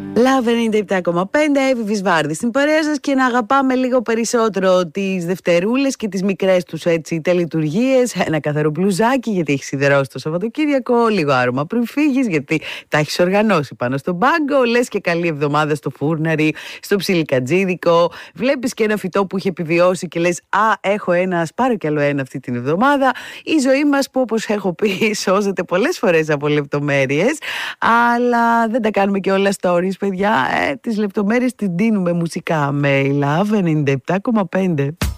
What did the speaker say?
Love 97,5, Εύη Βυσβάρδη στην παρέα σας, και να αγαπάμε λίγο περισσότερο τις Δευτερούλες και τις μικρές τους έτσι τελειτουργίες. Ένα καθαρό μπλουζάκι γιατί έχει σιδερώσει το Σαββατοκύριακο, λίγο άρωμα πριν φύγεις γιατί τα έχεις οργανώσει πάνω στον πάγκο, λες και καλή εβδομάδα στο φούρναρι, στο ψιλικατζίδικο. Βλέπεις και ένα φυτό που είχε επιβιώσει και λες έχω ένα, ας πάρω κι άλλο ένα αυτή την εβδομάδα. Η ζωή μας που, όπως έχω πει, σώζεται πολλές φορές από λεπτομέρειες, αλλά δεν τα κάνουμε και όλα stories, παιδιά. Τις λεπτομέρειες τις δίνουμε μουσικά με Love 97,5.